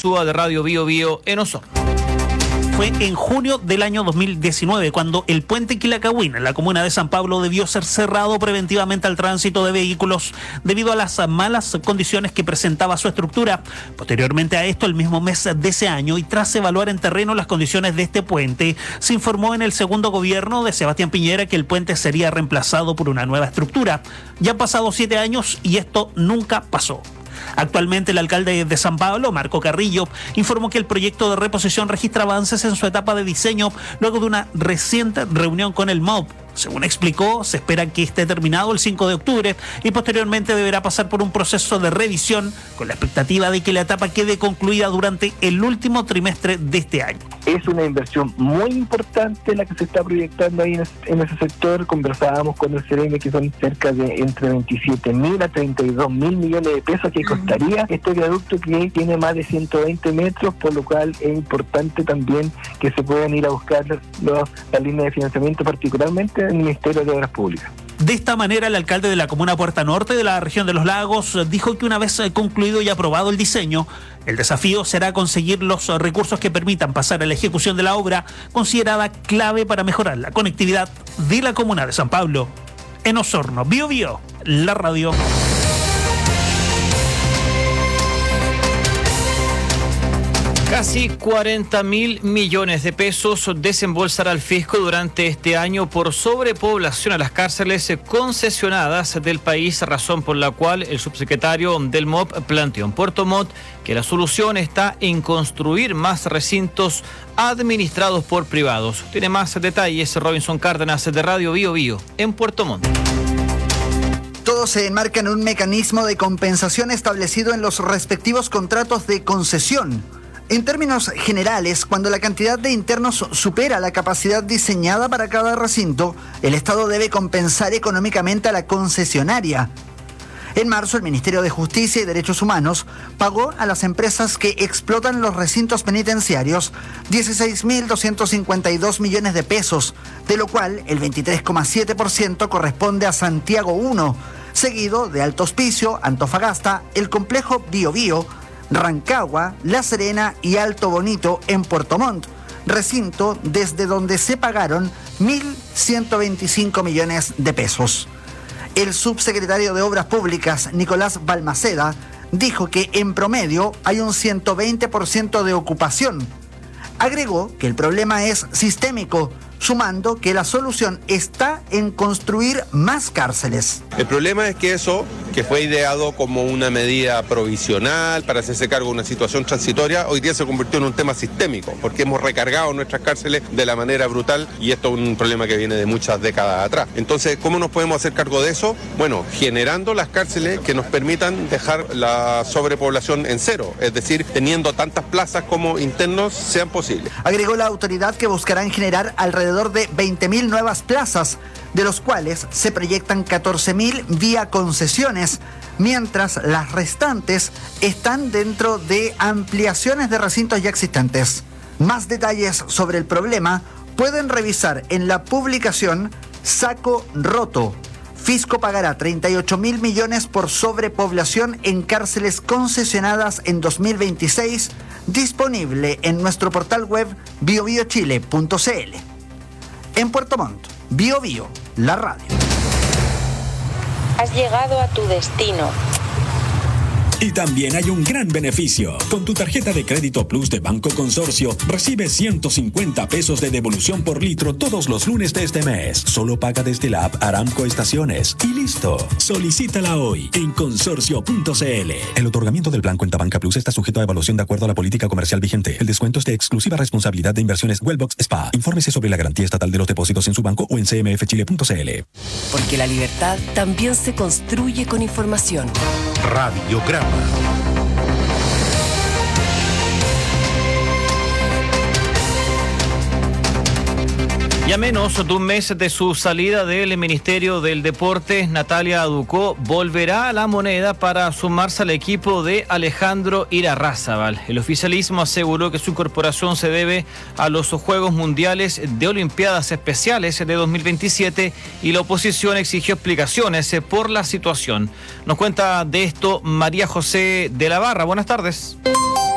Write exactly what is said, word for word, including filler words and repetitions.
Ursúa de Radio Bio Bio en Osorno. Fue en junio del año dos mil diecinueve cuando el puente Quilacahuín en la comuna de San Pablo debió ser cerrado preventivamente al tránsito de vehículos debido a las malas condiciones que presentaba su estructura. Posteriormente a esto, el mismo mes de ese año y tras evaluar en terreno las condiciones de este puente, se informó en el segundo gobierno de Sebastián Piñera que el puente sería reemplazado por una nueva estructura. Ya han pasado siete años y esto nunca pasó. Actualmente el alcalde de San Pablo, Marco Carrillo, informó que el proyecto de reposición registra avances en su etapa de diseño luego de una reciente reunión con el M O B. Según explicó, se espera que esté terminado el cinco de octubre y posteriormente deberá pasar por un proceso de revisión con la expectativa de que la etapa quede concluida durante el último trimestre de este año. Es una inversión muy importante la que se está proyectando ahí en ese, en ese sector. Conversábamos con el C E R E M que son cerca de entre veintisiete mil a treinta y dos mil millones de pesos que costaría este viaducto, que tiene más de ciento veinte metros, por lo cual es importante también que se puedan ir a buscar los, las líneas de financiamiento, particularmente el Ministerio de Obras Públicas. De esta manera, el alcalde de la comuna Puerta Norte de la región de Los Lagos dijo que una vez concluido y aprobado el diseño, el desafío será conseguir los recursos que permitan pasar a la ejecución de la obra, considerada clave para mejorar la conectividad de la comuna de San Pablo. En Osorno, Bio Bio, la radio. Casi cuarenta mil millones de pesos desembolsará el fisco durante este año por sobrepoblación a las cárceles concesionadas del país, razón por la cual el subsecretario del M O P planteó en Puerto Montt que la solución está en construir más recintos administrados por privados. Tiene más detalles Robinson Cárdenas de Radio Bio Bio en Puerto Montt. Todo se enmarca en un mecanismo de compensación establecido en los respectivos contratos de concesión. En términos generales, cuando la cantidad de internos supera la capacidad diseñada para cada recinto, el Estado debe compensar económicamente a la concesionaria. En marzo, el Ministerio de Justicia y Derechos Humanos pagó a las empresas que explotan los recintos penitenciarios dieciséis mil doscientos cincuenta y dos millones de pesos, de lo cual el veintitrés coma siete por ciento corresponde a Santiago uno, seguido de Alto Hospicio, Antofagasta, el complejo Bio Bio, Rancagua, La Serena y Alto Bonito en Puerto Montt, recinto desde donde se pagaron mil ciento veinticinco millones de pesos. El subsecretario de Obras Públicas, Nicolás Balmaceda, dijo que en promedio hay un ciento veinte por ciento de ocupación. Agregó que el problema es sistémico, sumando que la solución está en construir más cárceles. El problema es que eso, que fue ideado como una medida provisional para hacerse cargo de una situación transitoria, hoy día se convirtió en un tema sistémico, porque hemos recargado nuestras cárceles de la manera brutal y esto es un problema que viene de muchas décadas atrás. Entonces, ¿cómo nos podemos hacer cargo de eso? Bueno, generando las cárceles que nos permitan dejar la sobrepoblación en cero, es decir, teniendo tantas plazas como internos sean posibles. Agregó la autoridad que buscarán generar alrededor de veinte mil nuevas plazas, de los cuales se proyectan catorce mil vía concesiones, mientras las restantes están dentro de ampliaciones de recintos ya existentes. Más detalles sobre el problema pueden revisar en la publicación Saco Roto. Fisco pagará treinta y ocho mil millones por sobrepoblación en cárceles concesionadas en dos mil veintiséis, disponible en nuestro portal web bio bio chile punto c l. En Puerto Montt, Bio Bio, la radio. Has llegado a tu destino. Y también hay un gran beneficio. Con tu tarjeta de crédito Plus de Banco Consorcio, recibes ciento cincuenta pesos de devolución por litro todos los lunes de este mes. Solo paga desde la app Aramco Estaciones. Y listo. Solicítala hoy en consorcio punto c l. El otorgamiento del plan Cuenta Banca Plus está sujeto a evaluación de acuerdo a la política comercial vigente. El descuento es de exclusiva responsabilidad de Inversiones Wellbox Spa. Infórmese sobre la garantía estatal de los depósitos en su banco o en c m f chile punto c l. Porque la libertad también se construye con información. Radiograma. Y a menos de un mes de su salida del Ministerio del Deporte, Natalia Aducó volverá a la moneda para sumarse al equipo de Alejandro Irarrázaval. El oficialismo aseguró que su incorporación se debe a los Juegos Mundiales de Olimpiadas Especiales de dos mil veintisiete y la oposición exigió explicaciones por la situación. Nos cuenta de esto María José de la Barra. Buenas tardes.